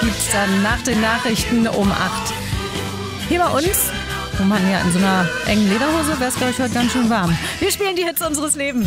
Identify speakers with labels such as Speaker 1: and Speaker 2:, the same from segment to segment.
Speaker 1: gibt's dann nach den Nachrichten um 8. Hier bei uns, wo man ja in so einer engen Lederhose, wäre es, glaube ich, heute ganz schön warm. Wir spielen die Hits unseres Lebens.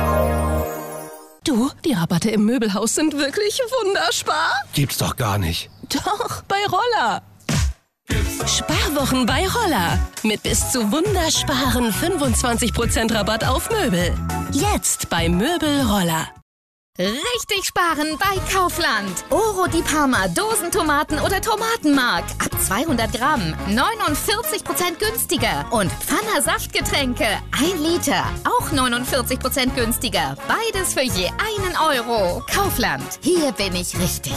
Speaker 2: Du, die Rabatte im Möbelhaus sind wirklich wunderspar.
Speaker 3: Gibt's doch gar nicht.
Speaker 2: Doch, bei Roller. Sparwochen bei Roller. Mit bis zu wundersparen 25% Rabatt auf Möbel. Jetzt bei Möbel Roller.
Speaker 4: Richtig sparen bei Kaufland. Oro di Parma, Dosentomaten oder Tomatenmark. Ab 200 Gramm, 49% günstiger. Und Pfanner Saftgetränke, 1 Liter, auch 49% günstiger. Beides für je 1 Euro. Kaufland, hier bin ich richtig.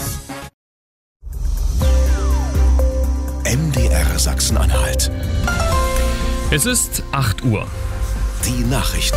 Speaker 5: MDR Sachsen-Anhalt.
Speaker 6: Es ist 8 Uhr.
Speaker 5: Die Nachrichten.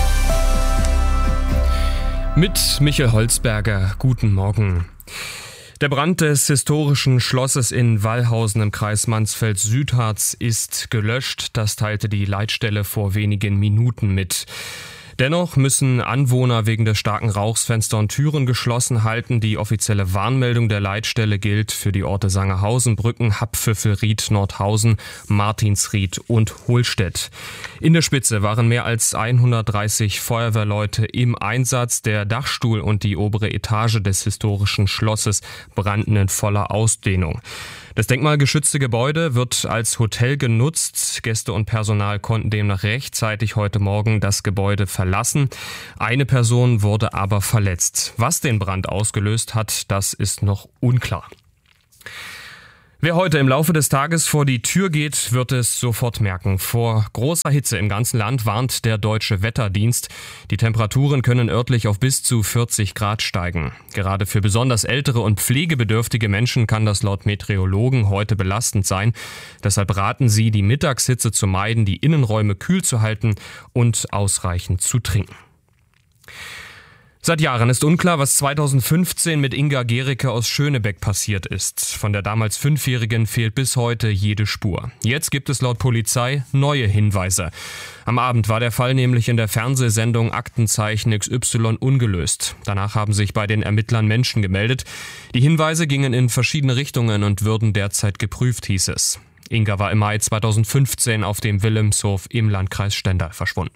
Speaker 6: Mit Michael Holzberger, guten Morgen. Der Brand des historischen Schlosses in Wallhausen im Kreis Mansfeld-Südharz ist gelöscht. Das teilte die Leitstelle vor wenigen Minuten mit. Dennoch müssen Anwohner wegen des starken Rauchs Fenster und Türen geschlossen halten. Die offizielle Warnmeldung der Leitstelle gilt für die Orte Sangerhausen, Brücken, Happfüffel, Ried, Nordhausen, Martinsried und Hohlstedt. In der Spitze waren mehr als 130 Feuerwehrleute im Einsatz. Der Dachstuhl und die obere Etage des historischen Schlosses brannten in voller Ausdehnung. Das denkmalgeschützte Gebäude wird als Hotel genutzt. Gäste und Personal konnten demnach rechtzeitig heute Morgen das Gebäude verlassen. Eine Person wurde aber verletzt. Was den Brand ausgelöst hat, das ist noch unklar. Wer heute im Laufe des Tages vor die Tür geht, wird es sofort merken. Vor großer Hitze im ganzen Land warnt der Deutsche Wetterdienst. Die Temperaturen können örtlich auf bis zu 40 Grad steigen. Gerade für besonders ältere und pflegebedürftige Menschen kann das laut Meteorologen heute belastend sein. Deshalb raten sie, die Mittagshitze zu meiden, die Innenräume kühl zu halten und ausreichend zu trinken. Seit Jahren ist unklar, was 2015 mit Inga Gericke aus Schönebeck passiert ist. Von der damals 5-Jährigen fehlt bis heute jede Spur. Jetzt gibt es laut Polizei neue Hinweise. Am Abend war der Fall nämlich in der Fernsehsendung Aktenzeichen XY ungelöst. Danach haben sich bei den Ermittlern Menschen gemeldet. Die Hinweise gingen in verschiedene Richtungen und würden derzeit geprüft, hieß es. Inga war im Mai 2015 auf dem Wilhelmshof im Landkreis Stendal verschwunden.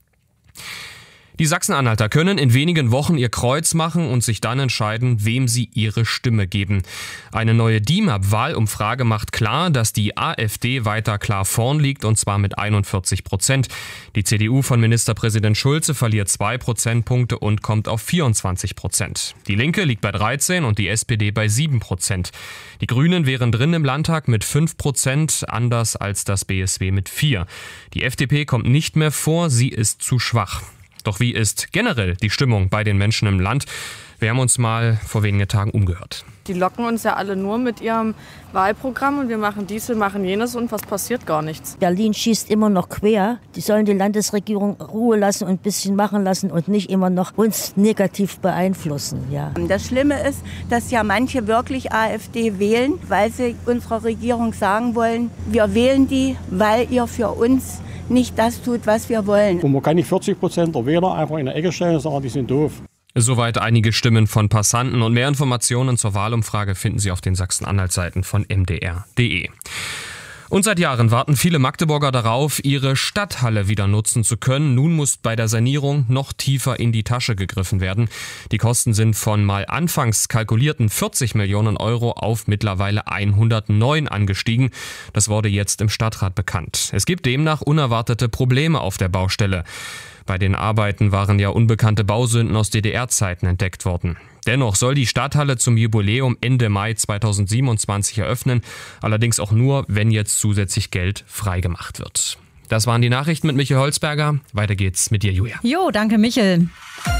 Speaker 6: Die Sachsen-Anhalter können in wenigen Wochen ihr Kreuz machen und sich dann entscheiden, wem sie ihre Stimme geben. Eine neue DIMAP-Wahlumfrage macht klar, dass die AfD weiter klar vorn liegt, und zwar mit 41%. Die CDU von Ministerpräsident Schulze verliert 2 Prozentpunkte und kommt auf 24%. Die Linke liegt bei 13% und die SPD bei 7%. Die Grünen wären drin im Landtag mit 5%, anders als das BSW mit 4%. Die FDP kommt nicht mehr vor, sie ist zu schwach. Doch wie ist generell die Stimmung bei den Menschen im Land? Wir haben uns mal vor wenigen Tagen umgehört.
Speaker 7: Die locken uns ja alle nur mit ihrem Wahlprogramm und wir machen dies, wir machen jenes und was passiert gar nichts.
Speaker 8: Berlin schießt immer noch quer. Die sollen die Landesregierung Ruhe lassen und ein bisschen machen lassen und nicht immer noch uns negativ beeinflussen. Ja.
Speaker 9: Das Schlimme ist, dass ja manche wirklich AfD wählen, weil sie unserer Regierung sagen wollen, wir wählen die, weil ihr für uns nicht das tut, was wir wollen.
Speaker 10: Und man kann nicht 40% der Wähler einfach in der Ecke stellen und sagen, die sind doof.
Speaker 6: Soweit einige Stimmen von Passanten, und mehr Informationen zur Wahlumfrage finden Sie auf den Sachsen-Anhalt-Seiten von mdr.de. Und seit Jahren warten viele Magdeburger darauf, ihre Stadthalle wieder nutzen zu können. Nun muss bei der Sanierung noch tiefer in die Tasche gegriffen werden. Die Kosten sind von mal anfangs kalkulierten 40 Millionen Euro auf mittlerweile 109 angestiegen. Das wurde jetzt im Stadtrat bekannt. Es gibt demnach unerwartete Probleme auf der Baustelle. Bei den Arbeiten waren ja unbekannte Bausünden aus DDR-Zeiten entdeckt worden. Dennoch soll die Stadthalle zum Jubiläum Ende Mai 2027 eröffnen, allerdings auch nur, wenn jetzt zusätzlich Geld freigemacht wird. Das waren die Nachrichten mit Michael Holzberger. Weiter geht's mit dir, Julia.
Speaker 1: Jo, danke Michael.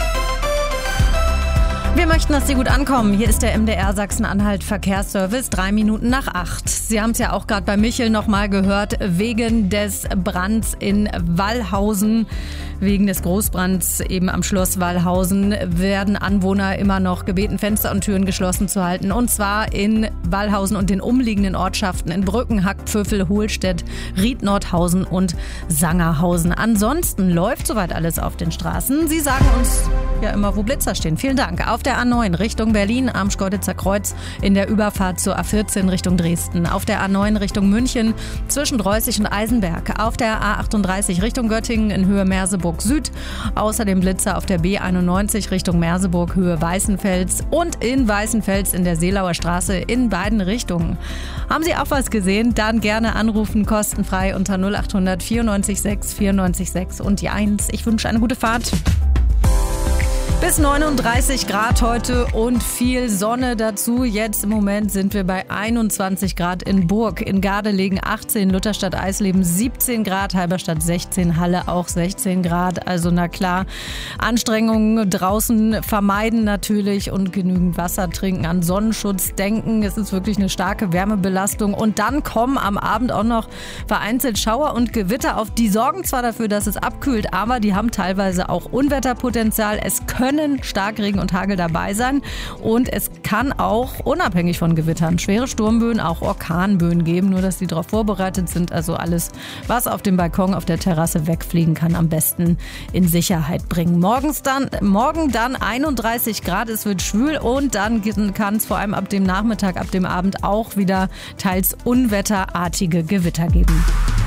Speaker 1: Wir möchten, dass Sie gut ankommen. Hier ist der MDR Sachsen-Anhalt Verkehrsservice, 3 Minuten nach 8. Sie haben es ja auch gerade bei Michael nochmal gehört, wegen des Brands in Wallhausen, wegen des Großbrands eben am Schloss Wallhausen, werden Anwohner immer noch gebeten, Fenster und Türen geschlossen zu halten. Und zwar in Wallhausen und den umliegenden Ortschaften in Brücken, Hackpföffel, Hohlstedt, Ried, Nordhausen und Sangerhausen. Ansonsten läuft soweit alles auf den Straßen. Sie sagen uns ja immer, wo Blitzer stehen. Vielen Dank. Auf der A9 Richtung Berlin am Schkeuditzer Kreuz in der Überfahrt zur A14 Richtung Dresden. Auf der A9 Richtung München zwischen Dreußig und Eisenberg. Auf der A38 Richtung Göttingen in Höhe Merseburg Süd. Außerdem Blitzer auf der B91 Richtung Merseburg Höhe Weißenfels und in Weißenfels in der Seelauer Straße in beiden Richtungen. Haben Sie auch was gesehen? Dann gerne anrufen, kostenfrei unter 0800 94 6 94 6 und die 1. Ich wünsche eine gute Fahrt. Bis 39 Grad heute und viel Sonne dazu. Jetzt im Moment sind wir bei 21 Grad in Burg, in Gardelegen 18, Lutherstadt Eisleben 17 Grad, Halberstadt 16, Halle auch 16 Grad. Also na klar, Anstrengungen draußen vermeiden natürlich und genügend Wasser trinken, an Sonnenschutz denken. Es ist wirklich eine starke Wärmebelastung und dann kommen am Abend auch noch vereinzelt Schauer und Gewitter auf. Die sorgen zwar dafür, dass es abkühlt, aber die haben teilweise auch Unwetterpotenzial. Es können Starkregen und Hagel dabei sein und es kann auch unabhängig von Gewittern schwere Sturmböen, auch Orkanböen geben, nur dass die darauf vorbereitet sind. Also alles, was auf dem Balkon, auf der Terrasse wegfliegen kann, am besten in Sicherheit bringen. Morgen dann 31 Grad, es wird schwül und dann kann es vor allem ab dem Nachmittag, ab dem Abend auch wieder teils unwetterartige Gewitter geben.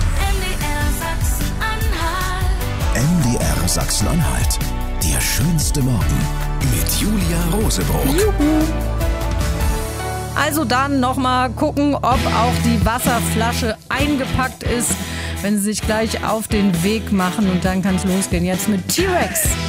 Speaker 5: MDR Sachsen-Anhalt. Der schönste Morgen mit Julia Rosebrot.
Speaker 1: Juhu. Also dann nochmal gucken, ob auch die Wasserflasche eingepackt ist, wenn Sie sich gleich auf den Weg machen. Und dann kann es losgehen jetzt mit T-Rex.